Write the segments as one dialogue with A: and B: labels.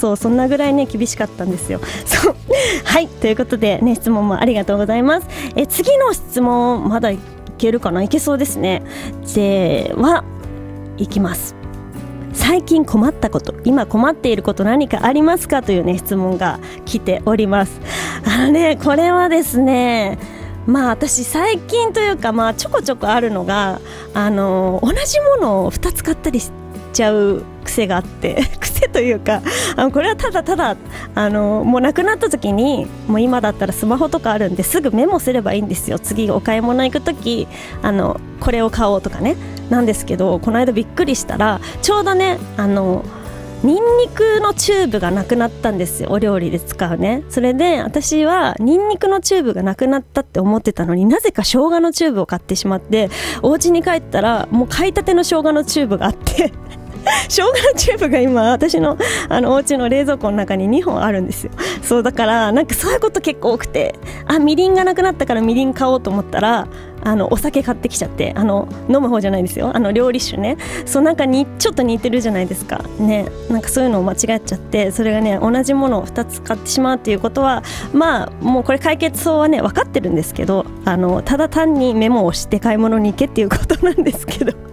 A: そうそんなぐらいね厳しかったんですよ。そうはいということでね質問もありがとうございます。次の質問まだいけるかな、いけそうですね。ではいきます。最近困ったこと、今困っていること何かありますかというね質問が来ております。これはですね、私最近というかちょこちょこあるのが同じものを2つ買ったりしちゃう癖があって癖というかこれはただただもうなくなった時にもう今だったらスマホとかあるんですぐメモすればいいんですよ。次お買い物行く時これを買おうとかね。なんですけどこの間びっくりしたらちょうどねニンニクのチューブがなくなったんですよ、お料理で使うね。それで私はニンニクのチューブがなくなったって思ってたのになぜか生姜のチューブを買ってしまって、お家に帰ったらもう買いたての生姜のチューブがあって生姜のチューブが今私のお家の冷蔵庫の中に2本あるんですよ。そうだからそういうこと結構多くて、みりんがなくなったからみりん買おうと思ったらお酒買ってきちゃって飲む方じゃないですよ、料理酒ね。そうちょっと似てるじゃないですかね。そういうのを間違えちゃって、それがね同じものを2つ買ってしまうっていうことはもうこれ解決法はね分かってるんですけどただ単にメモをして買い物に行けっていうことなんですけど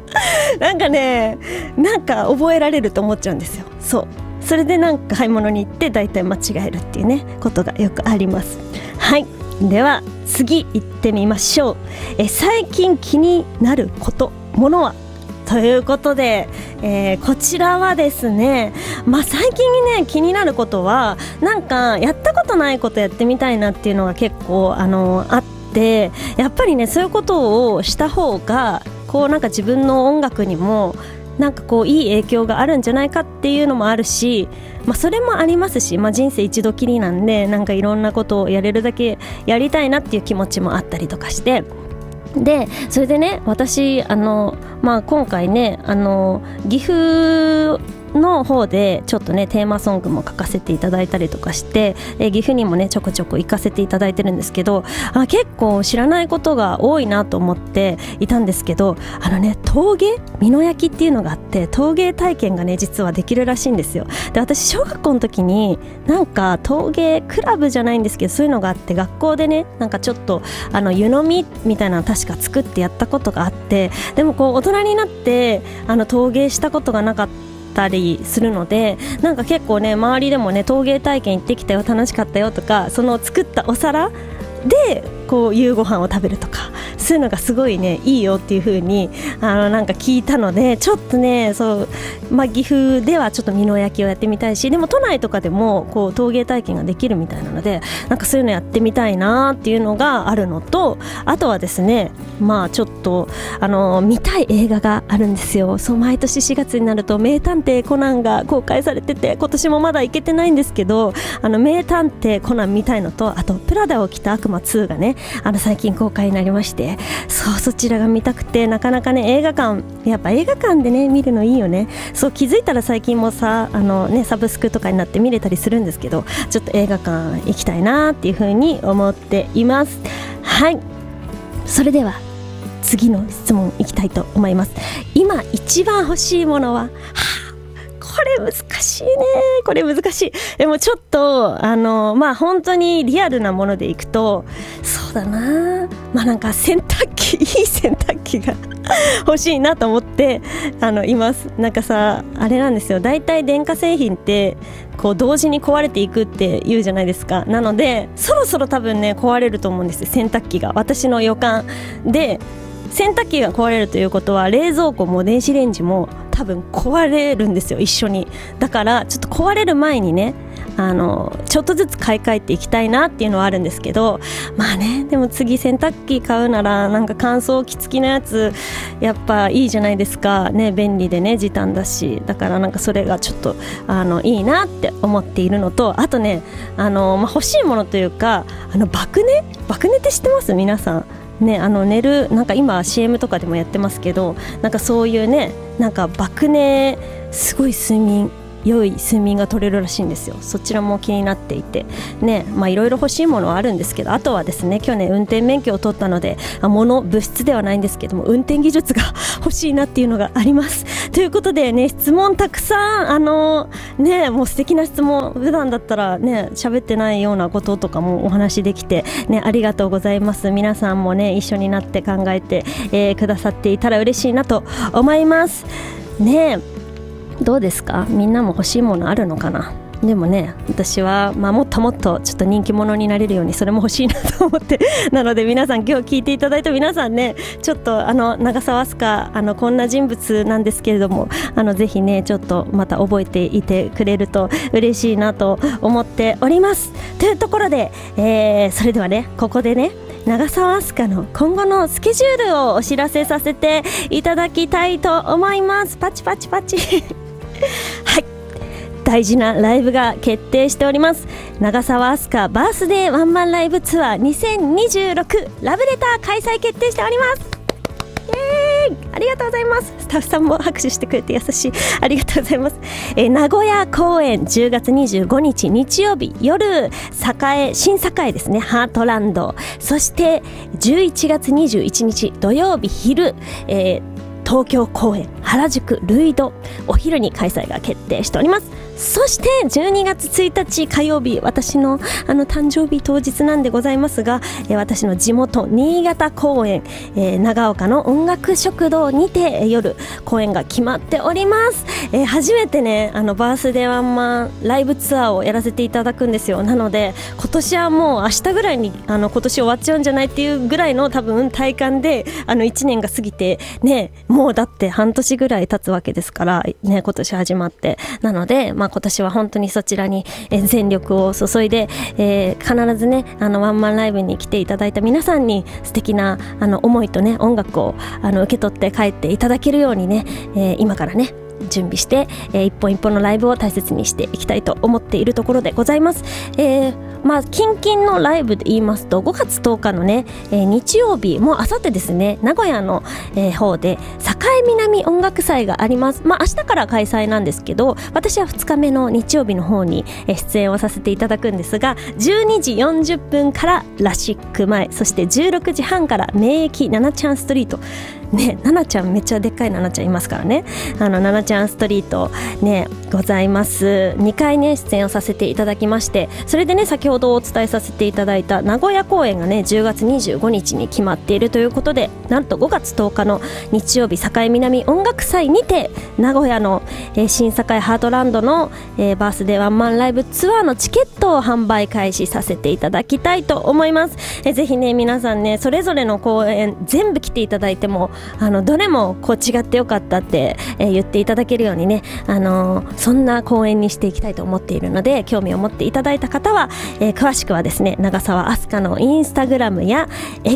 A: 覚えられると思っちゃうんですよ。それで買い物に行ってだいたい間違えるっていうねことがよくあります。はいでは次行ってみましょう。最近気になることものはということで、こちらはですね最近ね気になることはやったことないことやってみたいなっていうのが結構あって、やっぱりねそういうことをした方が自分の音楽にもいい影響があるんじゃないかっていうのもあるし、それもありますし、人生一度きりなんでいろんなことをやれるだけやりたいなっていう気持ちもあったりとかして、でそれでね私今回ね岐阜の方でちょっとねテーマソングも書かせていただいたりとかして、岐阜にもねちょこちょこ行かせていただいてるんですけど、結構知らないことが多いなと思っていたんですけど、陶芸美濃焼っていうのがあって、陶芸体験がね実はできるらしいんですよ。で私小学校の時に陶芸クラブじゃないんですけどそういうのがあって、学校でねちょっと湯飲みみたいなの確か作ってやったことがあって、でも大人になって陶芸したことがなかったりするので結構ね周りでもね陶芸体験行ってきたよ楽しかったよとか、その作ったお皿で夕ご飯を食べるとかそういうのがすごいねいいよっていう風に聞いたので、ちょっとね岐阜ではちょっと美濃焼きをやってみたいし、でも都内とかでも陶芸体験ができるみたいなのでそういうのやってみたいなっていうのがあるのと、あとはですねちょっと見たい映画があるんですよ。毎年4月になると名探偵コナンが公開されてて、今年もまだ行けてないんですけど名探偵コナン見たいのと、あとプラダを着た悪魔2がね最近公開になりまして、そちらが見たくて、なかなかねやっぱ映画館でね見るのいいよね。気づいたら最近もサブスクとかになって見れたりするんですけど、ちょっと映画館行きたいなっていう風に思っています。はいそれでは次の質問いきたいと思います。今一番欲しいものはこれ難しいね。これ難しい。でもちょっと本当にリアルなものでいくと、そうだな洗濯機いい洗濯機が欲しいなと思っています。あれなんですよ、だいたい電化製品って同時に壊れていくって言うじゃないですか。なのでそろそろ多分ね壊れると思うんですよ、洗濯機が。私の予感で洗濯機が壊れるということは冷蔵庫も電子レンジも多分壊れるんですよ、一緒に。だからちょっと壊れる前にねちょっとずつ買い替えていきたいなっていうのはあるんですけど、でも次洗濯機買うなら乾燥機付きのやつやっぱいいじゃないですかね。便利でね時短だし、だからそれがちょっといいなって思っているのと、あとね欲しいものというか爆寝って知ってます皆さんね。寝る今 CM とかでもやってますけどそういうね爆寝すごい睡眠良い睡眠が取れるらしいんですよ。そちらも気になっていてね、いろいろ欲しいものはあるんですけど、あとはですね、去年運転免許を取ったので物質ではないんですけども、運転技術が欲しいなっていうのがあります。ということでね、質問たくさんもう素敵な質問、普段だったらね喋ってないようなこととかもお話できてね、ありがとうございます。皆さんもね一緒になって考えて、くださっていたら嬉しいなと思いますね。どうですか、みんなも欲しいものあるのかな。でもね、私はもっともっとちょっと人気者になれるようにそれも欲しいなと思ってなので皆さん、今日聞いていただいた皆さんね、ちょっと長澤飛鳥こんな人物なんですけれども、ぜひねちょっとまた覚えていてくれると嬉しいなと思っております。というところで、それではね、ここでね長澤飛鳥の今後のスケジュールをお知らせさせていただきたいと思います。パチパチパチはい、大事なライブが決定しております。長澤飛鳥バースデーワンマンライブツアー2026ラブレター開催決定しております。イエーイ、ありがとうございます。スタッフさんも拍手してくれて優しい、ありがとうございます。名古屋公演10月25日日曜日夜、新栄ですね、ハートランド。そして11月21日土曜日昼、東京公演原宿ルイドお昼に開催が決定しております。そして12月1日火曜日、私の誕生日当日なんでございますが、私の地元新潟公演、長岡の音楽食堂にて夜公演が決まっております。初めてねバースデーワンマンライブツアーをやらせていただくんですよ。なので今年はもう明日ぐらいに今年終わっちゃうんじゃないっていうぐらいの多分体感で1年が過ぎてね、もうだって半年ぐらい経つわけですからね、今年始まって。なので今年は本当にそちらに全力を注いで、必ずねワンマンライブに来ていただいた皆さんに素敵な思いとね音楽を受け取って帰っていただけるようにね、今からね準備して、一本一本のライブを大切にしていきたいと思っているところでございます。近々のライブで言いますと5月10日のね、日曜日、もうあさってですね、名古屋の、方で栄南音楽祭があります。明日から開催なんですけど、私は2日目の日曜日の方に出演をさせていただくんですが、12時40分からラシック前、そして16時半から名駅ななちゃんストリートね、ななちゃんめっちゃでっかいななちゃんいますからね、ななちゃんストリートねございます。2回ね出演をさせていただきまして、それでね先ほどお伝えさせていただいた名古屋公演がね10月25日に決まっているということで、なんと5月10日の日曜日栄南音楽祭にて名古屋の、新栄ハートランドの、バースデーワンマンライブツアーのチケットを販売開始させていただきたいと思います。ぜひね皆さんねそれぞれの公演全部来ていただいてもどれもこう違ってよかったって、言っていただけるようにね、そんな公演にしていきたいと思っているので、興味を持っていただいた方は、詳しくはですね長澤飛鳥のインスタグラムや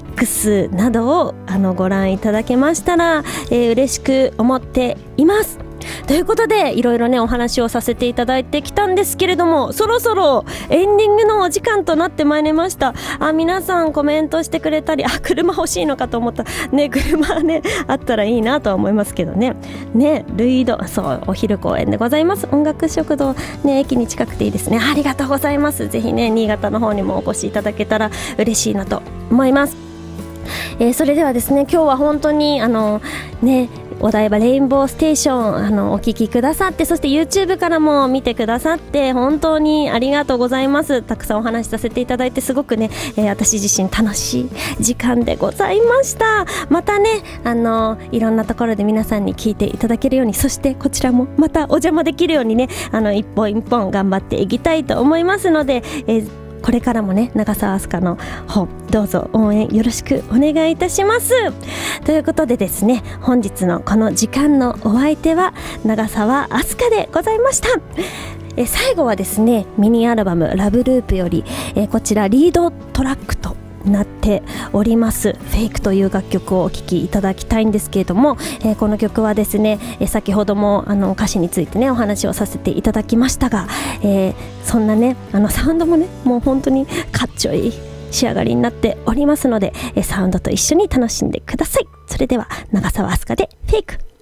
A: X などをご覧いただけましたら、嬉しく思っています。ということでいろいろねお話をさせていただいてきたんですけれども、そろそろエンディングのお時間となってまいりました。皆さんコメントしてくれたり、車欲しいのかと思ったね、車ねあったらいいなとは思いますけどね。ルイド、そうお昼公演でございます。音楽食堂ね駅に近くていいですね。ありがとうございます。ぜひね新潟の方にもお越しいただけたら嬉しいなと思います。それではですね今日は本当にお台場レインボーステーションお聞きくださって、そして YouTube からも見てくださって本当にありがとうございます。たくさんお話しさせていただいてすごくね、私自身楽しい時間でございました。またねいろんなところで皆さんに聞いていただけるように、そしてこちらもまたお邪魔できるようにね一本一本頑張っていきたいと思いますので、これからもね長澤飛鳥の方どうぞ応援よろしくお願いいたします。ということでですね、本日のこの時間のお相手は長澤飛鳥でございました。最後はですねミニアルバムラブループより、こちらリードトラックとなっておりますフェイクという楽曲をお聴きいただきたいんですけれども、この曲はですね、先ほども歌詞についてねお話をさせていただきましたが、そんなねサウンドもねもう本当にかっちょいい仕上がりになっておりますので、サウンドと一緒に楽しんでください。それでは長澤飛鳥でフェイク。